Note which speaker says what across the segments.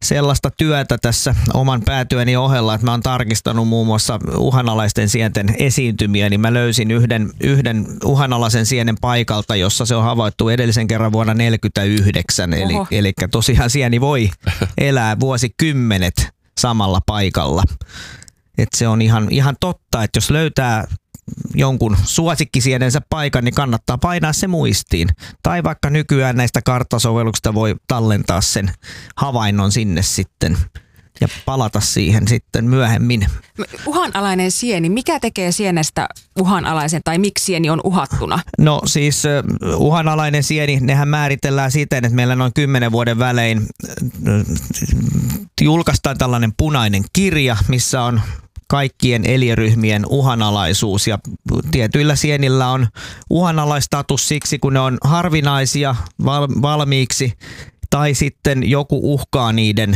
Speaker 1: sellaista työtä tässä oman päätyöni ohella, että mä oon tarkistanut muun muassa uhanalaisten sienten esiintymiä, niin mä löysin yhden uhanalaisen sienen paikalta, jossa se on havaittu edellisen kerran vuonna 1949. Eli tosiaan sieni voi elää vuosikymmenet samalla paikalla. Että se on ihan totta, että jos löytää jonkun suosikkisienensä paikan, niin kannattaa painaa se muistiin. Tai vaikka nykyään näistä karttasovelluksista voi tallentaa sen havainnon sinne sitten ja palata siihen sitten myöhemmin.
Speaker 2: Uhanalainen sieni, mikä tekee sienestä uhanalaisen tai miksi sieni on uhattuna?
Speaker 1: No siis uhanalainen sieni, nehän määritellään siten, että meillä noin 10 vuoden välein julkaistaan tällainen punainen kirja, missä on kaikkien eliöryhmien uhanalaisuus, ja tietyillä sienillä on uhanalaistatus siksi, kun ne on harvinaisia valmiiksi, tai sitten joku uhkaa niiden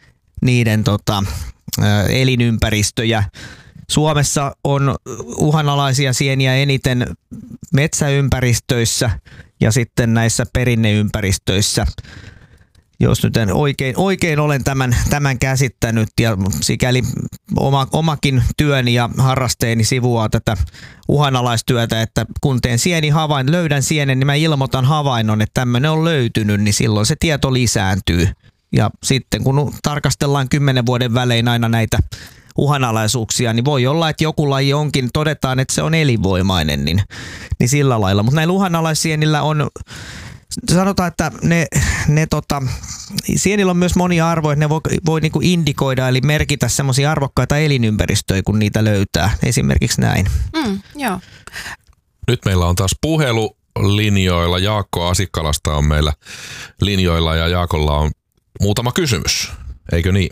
Speaker 1: elinympäristöjä. Suomessa on uhanalaisia sieniä eniten metsäympäristöissä ja sitten näissä perinneympäristöissä. Jos nyt oikein olen tämän käsittänyt, ja sikäli omakin työni ja harrasteeni sivuaa tätä uhanalaistyötä, että kun teen löydän sienen, niin mä ilmoitan havainnon, että tämmöinen on löytynyt, niin silloin se tieto lisääntyy. Ja sitten kun tarkastellaan 10 vuoden välein aina näitä uhanalaisuuksia, niin voi olla, että joku laji onkin, todetaan, että se on elinvoimainen, niin sillä lailla. Mutta näillä uhanalaissienillä on, sanotaan, että sienillä on myös monia arvoja, että ne voi niinku indikoida, eli merkitä semmoisia arvokkaita elinympäristöjä, kun niitä löytää. Esimerkiksi näin.
Speaker 2: Joo.
Speaker 3: Nyt meillä on taas puhelulinjoilla. Jaakko Asikkalasta on meillä linjoilla, ja Jaakolla on muutama kysymys. Eikö niin?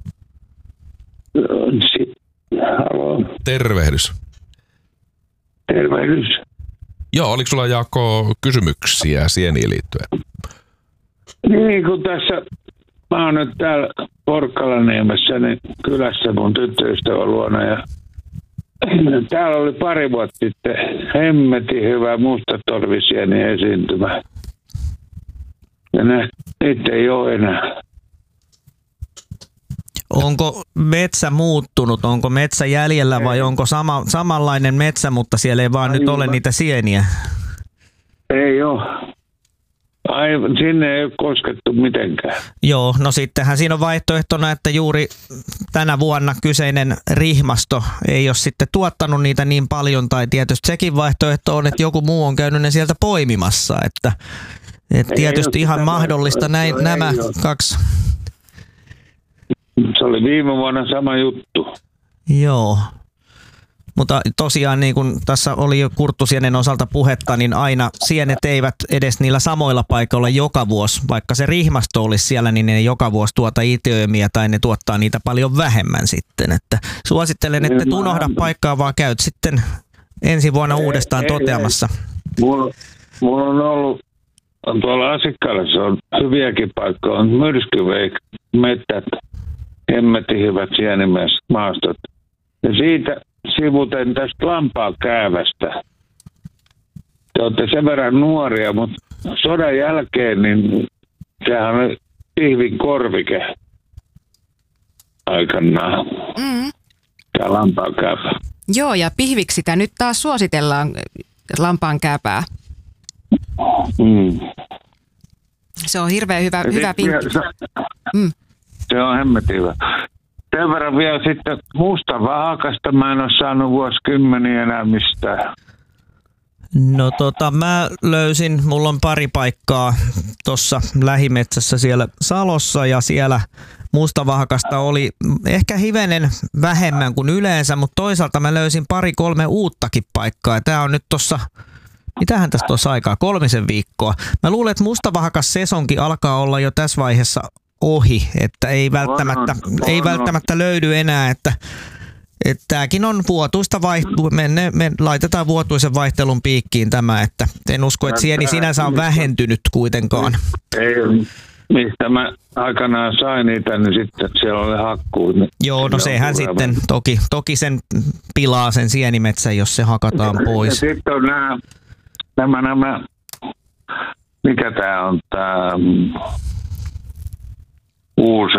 Speaker 3: Tervehdys.
Speaker 4: Tervehdys.
Speaker 3: Joo, oliko sulla, Jaakko, kysymyksiä sieniin liittyen?
Speaker 4: Niin, kun tässä, mä oon nyt täällä Porkkalaniemessä niin kylässä mun tyttöystävän luona, ja täällä oli pari vuotta sitten hemmetin hyvä mustatorvisieni esiintymä. Ja niitä ei ole enää.
Speaker 1: Onko metsä muuttunut? Onko metsä jäljellä vai onko samanlainen metsä, mutta siellä ei vaan nyt ole niitä sieniä?
Speaker 4: Ei ole. Aivan, sinne ei ole koskettu mitenkään.
Speaker 1: Joo, no sittenhän siinä on vaihtoehtona, että juuri tänä vuonna kyseinen rihmasto ei ole sitten tuottanut niitä niin paljon, tai tietysti sekin vaihtoehto on, että joku muu on käynyt ne sieltä poimimassa, että tietysti ihan mahdollista nämä kaksi.
Speaker 4: Se oli viime vuonna sama juttu.
Speaker 1: Joo. Mutta tosiaan niin kuin tässä oli jo kurttusienen osalta puhetta, niin aina sienet eivät edes niillä samoilla paikoilla joka vuosi, vaikka se rihmasto olisi siellä, niin ne joka vuosi tuota itiöimiä tai ne tuottaa niitä paljon vähemmän sitten. Että suosittelen, että et unohda paikkaa, vaan käyt sitten ensi vuonna uudestaan toteamassa.
Speaker 4: Mulla on ollut tuolla Asikkaalassa on hyviäkin paikkoja, on myrskyveikmettät, hemmetin hyvät sienimaastot. Ja siitä sivuten tästä lampaakäävästä. Te olette sen verran nuoria, mutta sodan jälkeen niin sehän on pihvin korvike aikanaan. Tämä lampaankääpä.
Speaker 2: Joo, ja pihviksi sitä nyt taas suositellaan lampaankääpää. Se on hirveän hyvä vinkki.
Speaker 4: Se on hemmetin hyvä. Sen verran vielä sitten mustavahakasta mä en ole saanut vuosikymmeniä enää mistään.
Speaker 1: No mä löysin, mulla on pari paikkaa tuossa lähimetsässä siellä Salossa, ja siellä mustavahakasta oli ehkä hivenen vähemmän kuin yleensä, mutta toisaalta mä löysin 2-3 uuttakin paikkaa, ja tää on nyt tossa, mitähän tästä olisi aikaa, 3 viikkoa. Mä luulen, että mustavahakas sesonki alkaa olla jo tässä vaiheessa ohi, että ei välttämättä löydy enää, että tämäkin on vuotuista me laitetaan vuotuisen vaihtelun piikkiin tämä, että en usko, että sieni sinänsä on vähentynyt kuitenkaan.
Speaker 4: Ei, mistä mä aikanaan sain niitä, niin sitten siellä oli hakkuu. Niin
Speaker 1: joo, no sehän sitten toki sen pilaa sen sienimetsän, jos se hakataan pois.
Speaker 4: Ja sitten on nämä mikä tää on, tää uusi